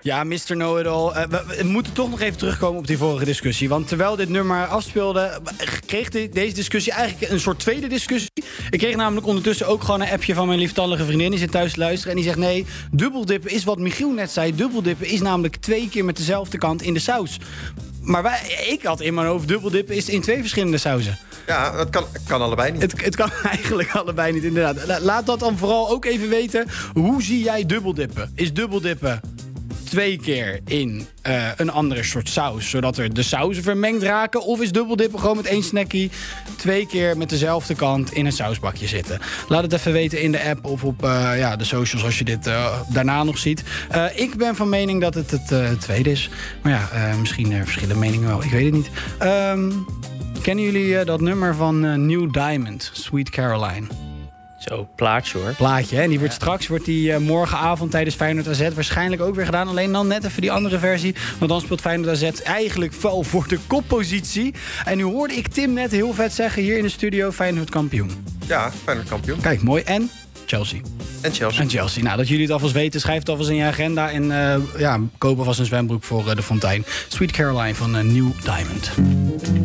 Ja, Mr. Know-it-all. We moeten toch nog even terugkomen op die vorige discussie. Want terwijl dit nummer afspeelde, kreeg deze discussie eigenlijk een soort tweede discussie. Ik kreeg namelijk ondertussen ook gewoon een appje van mijn lieftallige vriendin. Die zit thuis te luisteren en die zegt: nee, dubbeldippen is wat Michiel net zei. Dubbeldippen is namelijk 2 keer met dezelfde kant in de saus. Maar ik had in mijn hoofd dubbeldippen is in 2 verschillende sauzen. Ja, dat kan allebei niet. Het kan eigenlijk allebei niet, inderdaad. Laat dat dan vooral ook even weten. Hoe zie jij dubbeldippen? Is dubbeldippen 2 keer in een andere soort saus, zodat er de sauzen vermengd raken? Of is dubbeldippen gewoon met 1 snackie 2 keer met dezelfde kant in een sausbakje zitten? Laat het even weten in de app of op de socials als je dit daarna nog ziet. Ik ben van mening dat het tweede is. Maar ja, misschien verschillen meningen wel. Ik weet het niet. Kennen jullie dat nummer van New Diamond, Sweet Caroline? Zo, plaatje hoor. Plaatje, hè? En die wordt die morgenavond tijdens Feyenoord AZ waarschijnlijk ook weer gedaan. Alleen dan net even die andere versie. Want dan speelt Feyenoord AZ eigenlijk wel voor de koppositie. En nu hoorde ik Tim net heel vet zeggen hier in de studio: Feyenoord kampioen. Ja, Feyenoord kampioen. Kijk, mooi. En Chelsea. En Chelsea. Nou, dat jullie het alvast weten, schrijf het alvast in je agenda. En koop alvast een zwembroek voor de fontein. Sweet Caroline van New Diamond.